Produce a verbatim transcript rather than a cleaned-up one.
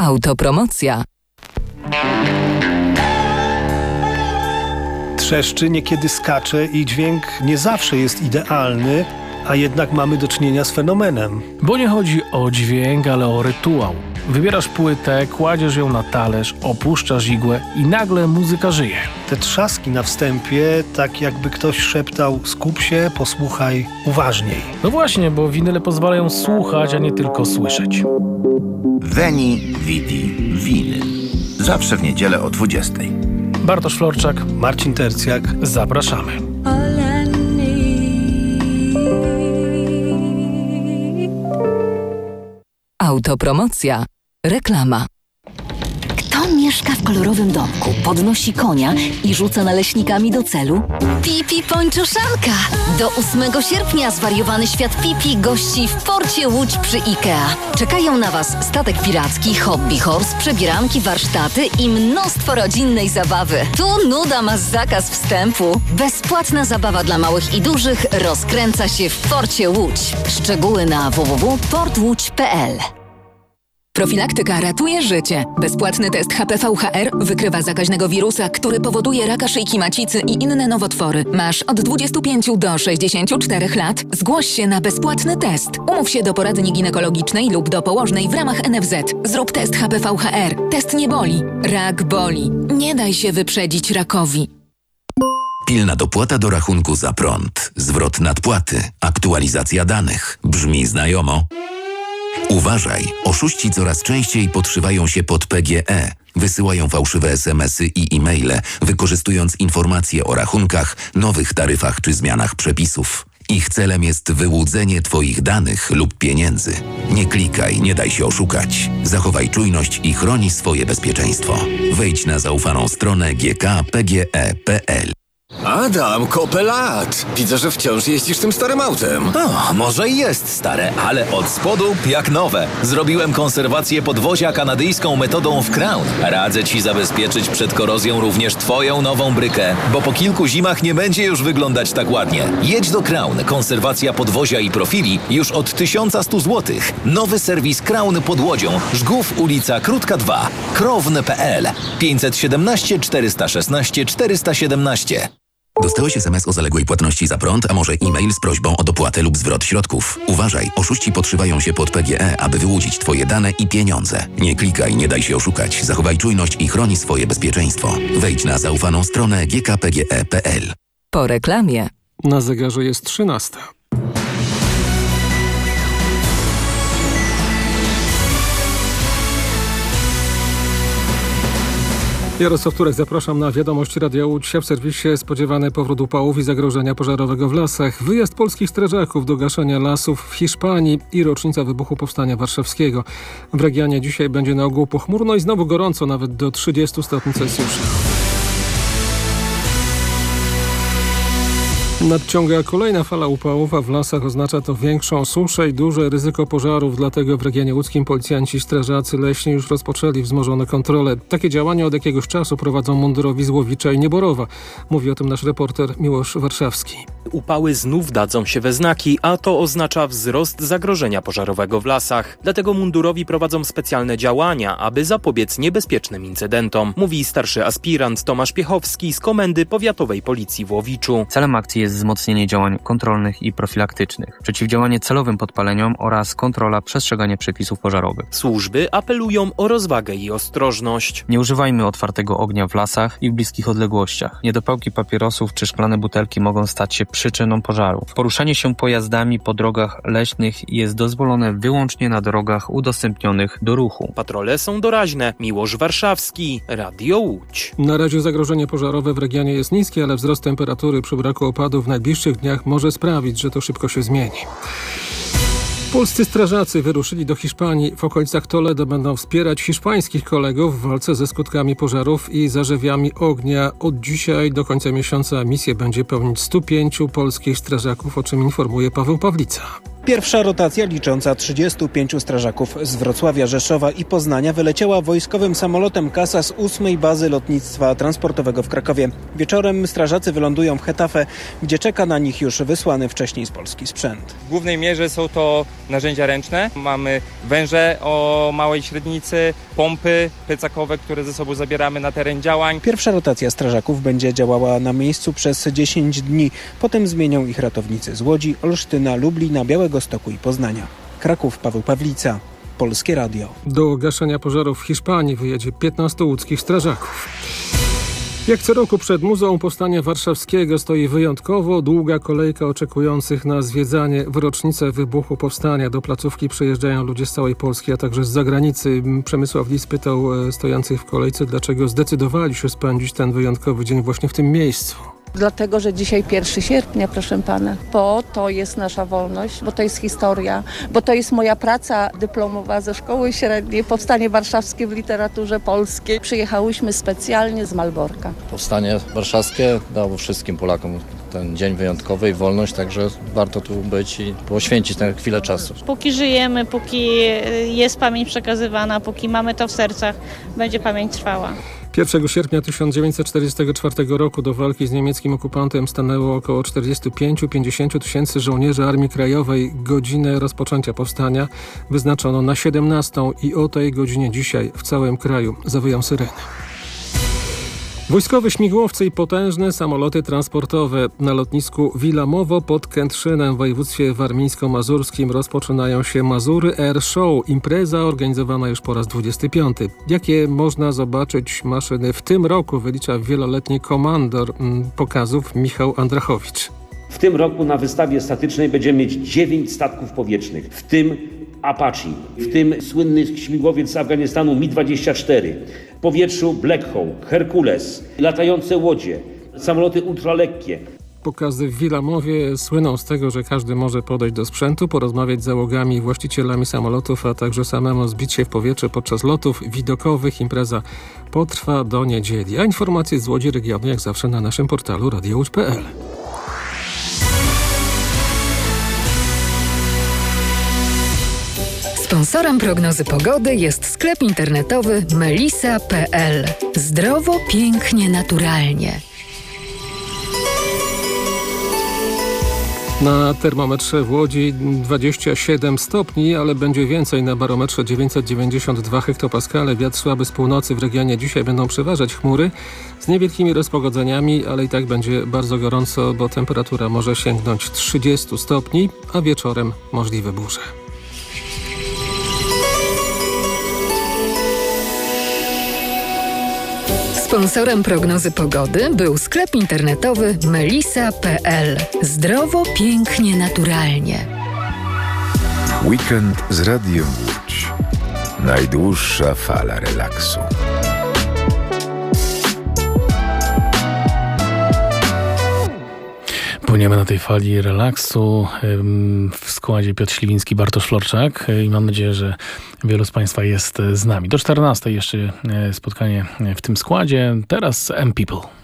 Autopromocja. Trzeszczy, niekiedy skacze i dźwięk nie zawsze jest idealny, a jednak mamy do czynienia z fenomenem. Bo nie chodzi o dźwięk, ale o rytuał. Wybierasz płytę, kładziesz ją na talerz, opuszczasz igłę i nagle muzyka żyje. Te trzaski na wstępie, tak jakby ktoś szeptał: skup się, posłuchaj uważniej. No właśnie, bo winyle pozwalają słuchać, a nie tylko słyszeć. Veni, Vidi, Winyl. Zawsze w niedzielę o dwudziestej. Bartosz Florczak, Marcin Tercjak. Zapraszamy. Autopromocja. Reklama. Kto mieszka w kolorowym domku, podnosi konia i rzuca naleśnikami do celu? Pipi Pończoszanka! Do ósmego sierpnia zwariowany świat Pipi gości w porcie Łódź przy Ikea. Czekają na Was statek piracki, hobby horse, przebieranki, warsztaty i mnóstwo rodzinnej zabawy. Tu nuda ma zakaz wstępu. Bezpłatna zabawa dla małych i dużych rozkręca się w porcie Łódź. Szczegóły na w w w kropka port łódź kropka p l. Profilaktyka ratuje życie. Bezpłatny test H P V H R wykrywa zakaźnego wirusa, który powoduje raka szyjki macicy i inne nowotwory. Masz od dwudziestu pięciu do sześćdziesięciu czterech lat? Zgłoś się na bezpłatny test. Umów się do poradni ginekologicznej lub do położnej w ramach N F Z. Zrób test H P V H R. Test nie boli. Rak boli. Nie daj się wyprzedzić rakowi. Pilna dopłata do rachunku za prąd, zwrot nadpłaty, aktualizacja danych. Brzmi znajomo? Uważaj, oszuści coraz częściej podszywają się pod P G E. Wysyłają fałszywe es em esy i e-maile, wykorzystując informacje o rachunkach, nowych taryfach czy zmianach przepisów. Ich celem jest wyłudzenie Twoich danych lub pieniędzy. Nie klikaj, nie daj się oszukać. Zachowaj czujność i chroni swoje bezpieczeństwo. Wejdź na zaufaną stronę g k p g e kropka p l. Adam, kopę lat! Widzę, że wciąż jeździsz tym starym autem. O, może i jest stare, ale od spodu jak nowe. Zrobiłem konserwację podwozia kanadyjską metodą w Crown. Radzę Ci zabezpieczyć przed korozją również Twoją nową brykę, bo po kilku zimach nie będzie już wyglądać tak ładnie. Jedź do Crown. Konserwacja podwozia i profili już od tysiąc sto złotych. Nowy serwis Crown pod Łodzią. Żgów, ulica Krótka dwa. krowne kropka p l. pięćset siedemnaście czterysta szesnaście czterysta siedemnaście. Dostałeś es em es o zaległej płatności za prąd, a może e-mail z prośbą o dopłatę lub zwrot środków. Uważaj, oszuści podszywają się pod P G E, aby wyłudzić Twoje dane i pieniądze. Nie klikaj, nie daj się oszukać. Zachowaj czujność i chroni swoje bezpieczeństwo. Wejdź na zaufaną stronę g k p g e kropka p l. Po reklamie. Na zegarze jest trzynasta. Jarosław Turek, zapraszam na Wiadomości Radia Łódź. W serwisie spodziewany powrót upałów i zagrożenia pożarowego w lasach, wyjazd polskich strażaków do gaszenia lasów w Hiszpanii i rocznica wybuchu Powstania Warszawskiego. W regionie dzisiaj będzie na ogół pochmurno i znowu gorąco, nawet do trzydziestu stopni Celsjusza. Nadciąga kolejna fala upałów, a w lasach oznacza to większą suszę i duże ryzyko pożarów. Dlatego w regionie łódzkim policjanci i strażacy leśni już rozpoczęli wzmożone kontrole. Takie działania od jakiegoś czasu prowadzą mundurowi z Łowicza i Nieborowa. Mówi o tym nasz reporter Miłosz Warszawski. Upały znów dadzą się we znaki, a to oznacza wzrost zagrożenia pożarowego w lasach. Dlatego mundurowi prowadzą specjalne działania, aby zapobiec niebezpiecznym incydentom. Mówi starszy aspirant Tomasz Piechowski z Komendy Powiatowej Policji w Łowiczu. Celem akcji jest wzmocnienie działań kontrolnych i profilaktycznych, przeciwdziałanie celowym podpaleniom oraz kontrola przestrzegania przepisów pożarowych. Służby apelują o rozwagę i ostrożność. Nie używajmy otwartego ognia w lasach i w bliskich odległościach. Niedopałki papierosów czy szklane butelki mogą stać się przyczyną pożarów. Poruszanie się pojazdami po drogach leśnych jest dozwolone wyłącznie na drogach udostępnionych do ruchu. Patrole są doraźne. Miłosz Warszawski, Radio Łódź. Na razie zagrożenie pożarowe w regionie jest niskie, ale wzrost temperatury przy braku opadów w najbliższych dniach może sprawić, że to szybko się zmieni. Polscy strażacy wyruszyli do Hiszpanii. W okolicach Toledo będą wspierać hiszpańskich kolegów w walce ze skutkami pożarów i zarzewiami ognia. Od dzisiaj do końca miesiąca misję będzie pełnić stu pięciu polskich strażaków, o czym informuje Paweł Pawlica. Pierwsza rotacja licząca trzydziestu pięciu strażaków z Wrocławia, Rzeszowa i Poznania wyleciała wojskowym samolotem Kasa z ósmej bazy lotnictwa transportowego w Krakowie. Wieczorem strażacy wylądują w Getafe, gdzie czeka na nich już wysłany wcześniej z Polski sprzęt. W głównej mierze są to narzędzia ręczne. Mamy węże o małej średnicy, pompy pycakowe, które ze sobą zabieramy na teren działań. Pierwsza rotacja strażaków będzie działała na miejscu przez dziesięć dni. Potem zmienią ich ratownicy z Łodzi, Olsztyna, Lublina, Białegostoku i Poznania. Kraków, Paweł Pawlica, Polskie Radio. Do gaszenia pożarów w Hiszpanii wyjedzie piętnastu łódzkich strażaków. Jak co roku przed Muzeum Powstania Warszawskiego stoi wyjątkowo długa kolejka oczekujących na zwiedzanie w rocznicę wybuchu powstania. Do placówki przyjeżdżają ludzie z całej Polski, a także z zagranicy. Przemysław Lis pytał stojących w kolejce, dlaczego zdecydowali się spędzić ten wyjątkowy dzień właśnie w tym miejscu. Dlatego, że dzisiaj pierwszego sierpnia, proszę pana, bo to jest nasza wolność, bo to jest historia, bo to jest moja praca dyplomowa ze szkoły średniej, Powstanie Warszawskie w literaturze polskiej. Przyjechałyśmy specjalnie z Malborka. Powstanie Warszawskie dało wszystkim Polakom ten dzień wyjątkowy i wolność, także warto tu być i poświęcić tę chwilę czasu. Póki żyjemy, póki jest pamięć przekazywana, póki mamy to w sercach, będzie pamięć trwała. pierwszego sierpnia tysiąc dziewięćset czterdziestego czwartego roku do walki z niemieckim okupantem stanęło około czterdziestu pięciu do pięćdziesięciu tysięcy żołnierzy Armii Krajowej. Godzinę rozpoczęcia powstania wyznaczono na siedemnastą i o tej godzinie dzisiaj w całym kraju zawyją syreny. Wojskowe śmigłowce i potężne samoloty transportowe na lotnisku Wilamowo pod Kętrzynem w województwie warmińsko-mazurskim rozpoczynają się Mazury Air Show. Impreza organizowana już po raz dwudziesty piąty. Jakie można zobaczyć maszyny w tym roku, wylicza wieloletni komandor pokazów Michał Andrachowicz. W tym roku na wystawie statycznej będziemy mieć dziewięć statków powietrznych, w tym Apache, w tym słynny śmigłowiec z Afganistanu Mi dwadzieścia cztery, w powietrzu Black Hawk, Herkules, latające łodzie, samoloty ultralekkie. Pokazy w Wilamowie słyną z tego, że każdy może podejść do sprzętu, porozmawiać z załogami i właścicielami samolotów, a także samemu zbić się w powietrze podczas lotów widokowych. Impreza potrwa do niedzieli. A informacje z Łodzi regionu jak zawsze na naszym portalu radio łódź kropka pe el. Sponsorem prognozy pogody jest sklep internetowy melisa kropka pe el. Zdrowo, pięknie, naturalnie. Na termometrze w Łodzi dwadzieścia siedem stopni, ale będzie więcej na barometrze dziewięćset dziewięćdziesiąt dwa hektopaskale. Wiatr słaby z północy, w regionie dzisiaj będą przeważać chmury z niewielkimi rozpogodzeniami, ale i tak będzie bardzo gorąco, bo temperatura może sięgnąć trzydziestu stopni, a wieczorem możliwe burze. Sponsorem prognozy pogody był sklep internetowy melisa kropka pe el. Zdrowo, pięknie, naturalnie. Weekend z Radiem Łódź. Najdłuższa fala relaksu. Płyniemy na tej fali relaksu w składzie Piotr Śliwiński, Bartosz Florczak i mam nadzieję, że wielu z Państwa jest z nami. Do czternastej jeszcze spotkanie w tym składzie. Teraz M People.